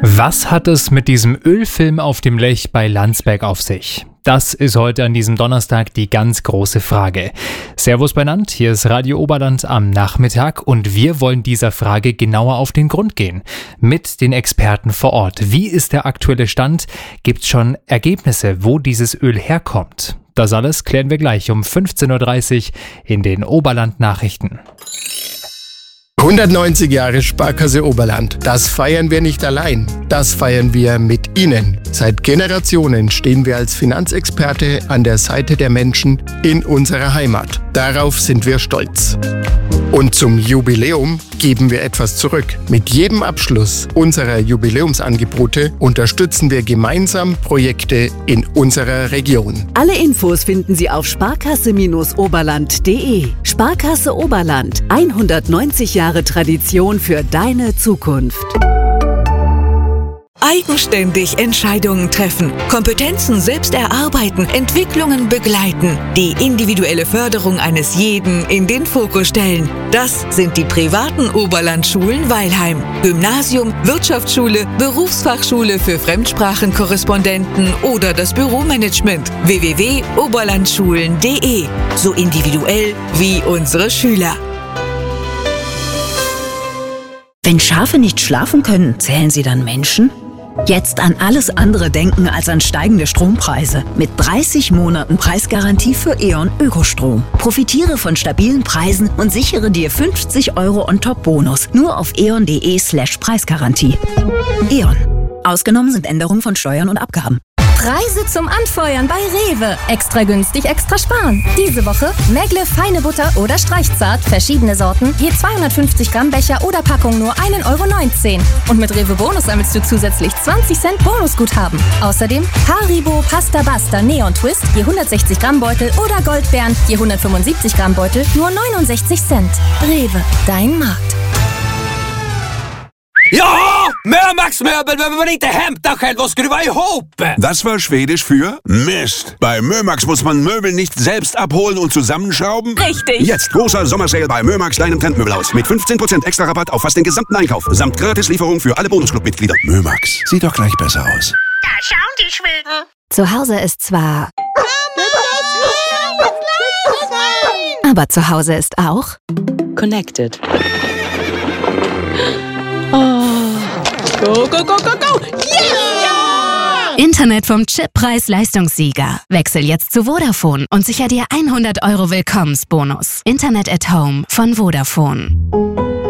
Was hat es mit diesem Ölfilm auf dem Lech bei Landsberg auf sich? Das ist heute an diesem Donnerstag die ganz große Frage. Servus benannt, hier ist Radio Oberland am Nachmittag und wir wollen dieser Frage genauer auf den Grund gehen. Mit den Experten vor Ort. Wie ist der aktuelle Stand? Gibt's schon Ergebnisse, wo dieses Öl herkommt? Das alles klären wir gleich um 15.30 Uhr in den Oberland-Nachrichten. 190 Jahre Sparkasse Oberland. Das feiern wir nicht allein. Das feiern wir mit Ihnen. Seit Generationen stehen wir als Finanzexperte an der Seite der Menschen in unserer Heimat. Darauf sind wir stolz. Und zum Jubiläum geben wir etwas zurück. Mit jedem Abschluss unserer Jubiläumsangebote unterstützen wir gemeinsam Projekte in unserer Region. Alle Infos finden Sie auf sparkasse-oberland.de. Sparkasse Oberland. 190 Jahre Tradition für deine Zukunft. Eigenständig Entscheidungen treffen, Kompetenzen selbst erarbeiten, Entwicklungen begleiten, die individuelle Förderung eines jeden in den Fokus stellen. Das sind die privaten Oberlandschulen Weilheim. Gymnasium, Wirtschaftsschule, Berufsfachschule für Fremdsprachenkorrespondenten oder das Büromanagement. www.oberlandschulen.de. So individuell wie unsere Schüler. Wenn Schafe nicht schlafen können, zählen sie dann Menschen? Jetzt an alles andere denken als an steigende Strompreise. Mit 30 Monaten Preisgarantie für E.ON Ökostrom. Profitiere von stabilen Preisen und sichere dir 50 € On-Top-Bonus. Nur auf eon.de/Preisgarantie. E.ON. Ausgenommen sind Änderungen von Steuern und Abgaben. Preise zum Anfeuern bei Rewe. Extra günstig, extra sparen. Diese Woche Megle feine Butter oder Streichzart, verschiedene Sorten, je 250 Gramm Becher oder Packung nur 1,19 €. Und mit Rewe Bonus sammelst du zusätzlich 20 Cent Bonusguthaben. Außerdem Haribo Pasta Basta Neon Twist, je 160 Gramm Beutel oder Goldbeeren, je 175 Gramm Beutel, nur 69 Cent. Rewe, dein Markt. Ja! Mömax Möbel behöver man inte hämta själv och skruva ihop! Das war Schwedisch für Mist. Bei Mömax muss man Möbel nicht selbst abholen und zusammenschrauben? Richtig! Jetzt großer Sommersale bei Mömax, deinem Trendmöbelhaus. Mit 15% extra Rabatt auf fast den gesamten Einkauf. Samt Gratislieferung für alle Bonusclub-Mitglieder. Mömax, sieht doch gleich besser aus. Da schauen die Schweden. Zu Hause ist zwar... Aber zu Hause ist auch... Connected. Go, go, go, go, go! Yeah! Internet vom Chippreis-Leistungssieger. Wechsel jetzt zu Vodafone und sicher dir 100 € Willkommensbonus. Internet at Home von Vodafone.